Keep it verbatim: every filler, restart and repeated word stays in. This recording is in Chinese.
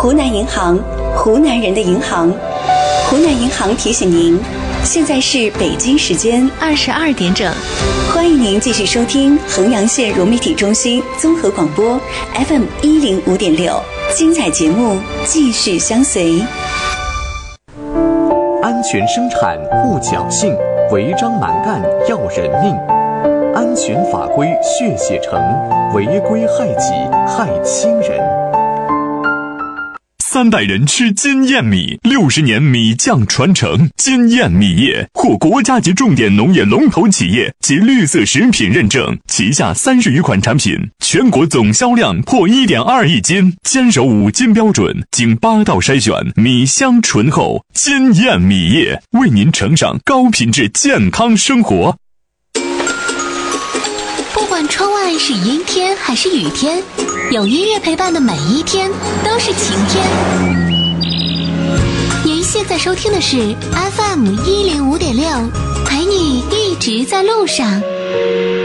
湖南银行，湖南人的银行。湖南银行提醒您，现在是北京时间二十二点整。 欢迎您继续收听衡阳县融媒体中心综合广播 F M 一零五点六，精彩节目继续相随。 安全生产护侥幸，违章蛮干要人命。安全法规血写成，违规害己害亲人。 三代人吃金燕米，六十年米酱传承。金燕米业获国家级重点农业龙头企业及绿色食品认证，旗下三十余款产品，全国总销量破 一点二亿斤，坚守五金标准，经八道筛选，米香醇厚。金燕米业为您呈上高品质健康生活。 不管窗外是阴天还是雨天，有音乐陪伴的每一天都是晴天。您现在收听的是 F M 一零五点六，陪你一直在路上。